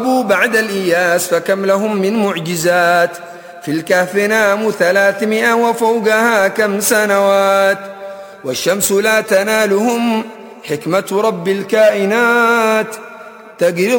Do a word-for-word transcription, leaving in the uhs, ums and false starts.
بعد الإياس فكم لهم من معجزات، في الكهف ناموا ثلاثمائة وفوقها كم سنوات، والشمس لا تنالهم حكمة رب الكائنات، تجري